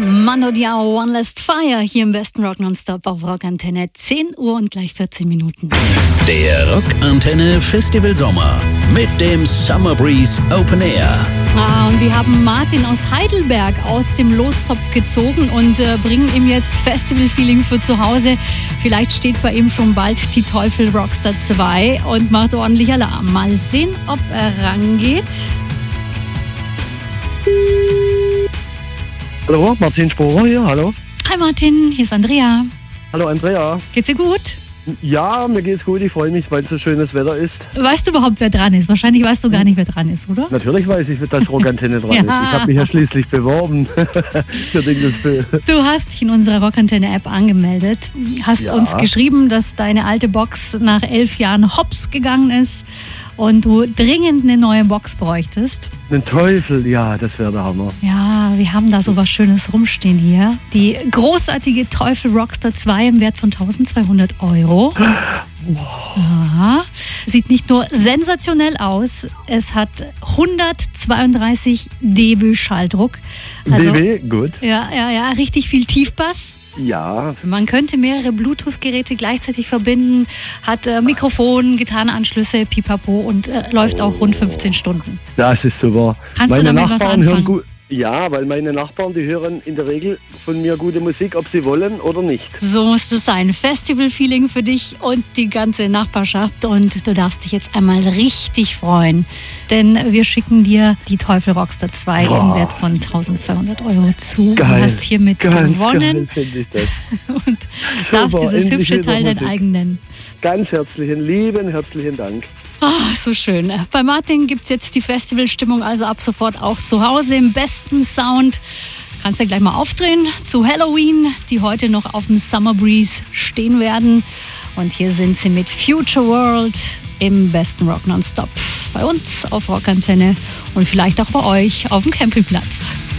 Mando Diao, One Last Fire, hier im besten Rock Nonstop auf Rockantenne. 10 Uhr und gleich 14 Minuten. Der Rockantenne Festival Sommer mit dem Summer Breeze Open Air. Und wir haben Martin aus Heidelberg aus dem Lostopf gezogen und bringen ihm jetzt Festival-Feeling für zu Hause. Vielleicht steht bei ihm schon bald die Teufel Rockstar 2 und macht ordentlich Alarm. Mal sehen, ob er rangeht. Hallo, Martin Sporer hier, hallo. Hi Martin, hier ist Andrea. Hallo Andrea. Geht's dir gut? Ja, mir geht's gut, ich freue mich, weil es so schönes Wetter ist. Weißt du überhaupt, wer dran ist? Wahrscheinlich weißt du gar nicht, wer dran ist, oder? Natürlich weiß ich, dass Rockantenne dran ist. Ich habe mich ja schließlich beworben für Dingesbill. Du hast dich in unserer Rockantenne-App angemeldet, hast uns geschrieben, dass deine alte Box nach 11 Jahren hops gegangen ist und du dringend eine neue Box bräuchtest. Ein Teufel, ja, das wäre der Hammer. Ja, wir haben da so was Schönes rumstehen hier. Die großartige Teufel Rockstar 2 im Wert von 1.200 €. Ja. Sieht nicht nur sensationell aus, es hat 132 dB Schalldruck. Also, dB, gut. Ja, richtig viel Tiefbass. Ja. Man könnte mehrere Bluetooth-Geräte gleichzeitig verbinden, hat Mikrofon, Gitarrenanschlüsse, Pipapo und läuft auch rund 15 Stunden. Das ist super. Kannst meine du damit Nachbarn was anfangen? hören gut. Ja, weil meine Nachbarn, die hören in der Regel von mir gute Musik, ob sie wollen oder nicht. So muss es sein. Festival-Feeling für dich und die ganze Nachbarschaft. Und du darfst dich jetzt einmal richtig freuen. Denn wir schicken dir die Teufel Rockstar 2 im Wert von 1.200 € zu. Geil. Du hast hiermit gewonnen. Geil, finde ich das. Und darfst dieses hübsche Teil dein eigen nennen. Ganz herzlichen Dank. So schön. Bei Martin gibt es jetzt die Festivalstimmung, also ab sofort auch zu Hause im besten Sound. Kannst ja gleich mal aufdrehen zu Halloween, die heute noch auf dem Summer Breeze stehen werden. Und hier sind sie mit Future World im besten Rock Nonstop. Bei uns auf Rockantenne und vielleicht auch bei euch auf dem Campingplatz.